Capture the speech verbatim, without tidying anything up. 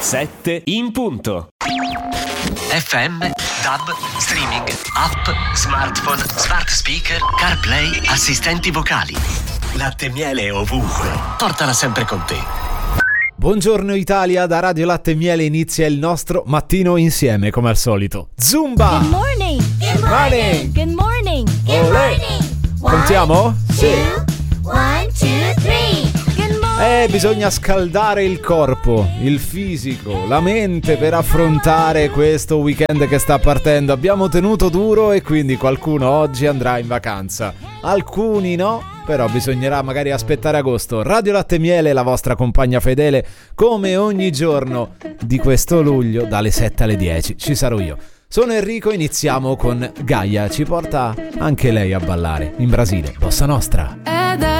sette in punto. F M, D A B, streaming, app, smartphone, smart speaker, CarPlay, assistenti vocali. Latte e miele ovunque. Portala sempre con te. Buongiorno Italia, da Radio Latte e Miele inizia il nostro mattino insieme come al solito. Zumba! Good morning! Good morning! Good morning! Good morning! Contiamo? Sì. One, two, three! Good morning! Eh, bisogna scaldare il corpo, il fisico, la mente per affrontare questo weekend che sta partendo. Abbiamo tenuto duro e quindi qualcuno oggi andrà in vacanza. Alcuni no, però bisognerà magari aspettare agosto. Radio Latte e Miele, la vostra compagna fedele, come ogni giorno di questo luglio dalle sette alle dieci. Ci sarò io. Sono Enrico, iniziamo con Gaia. Ci porta anche lei a ballare in Brasile, Bossa Nostra.